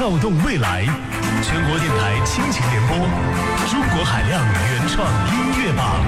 跳动未来，全国电台亲情联播，中国海量原创音乐榜。